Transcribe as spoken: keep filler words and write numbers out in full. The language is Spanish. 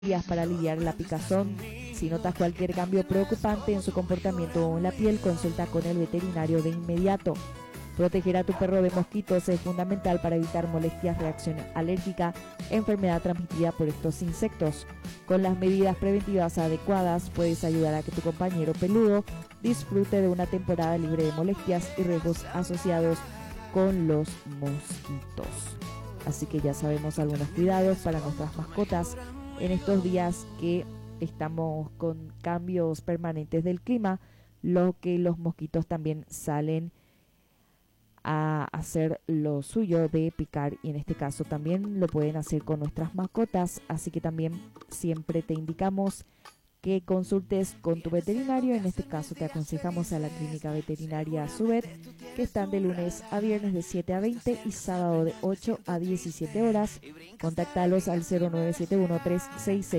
días para aliviar la picazón. Si notas cualquier cambio preocupante en su comportamiento o en la piel, consulta con el veterinario de inmediato. Proteger a tu perro de mosquitos es fundamental para evitar molestias, reacción alérgica, enfermedad transmitida por estos insectos. Con las medidas preventivas adecuadas puedes ayudar a que tu compañero peludo disfrute de una temporada libre de molestias y riesgos asociados con los mosquitos. Así que ya sabemos algunos cuidados para nuestras mascotas en estos días que estamos con cambios permanentes del clima, lo que los mosquitos también salen a hacer lo suyo de picar, y en este caso también lo pueden hacer con nuestras mascotas, así que también siempre te indicamos que consultes con tu veterinario. En este caso te aconsejamos a la clínica veterinaria Subet, que están de lunes a viernes de siete a veinte y sábado de ocho a diecisiete horas. Contáctalos al cero nueve siete uno tres seis seis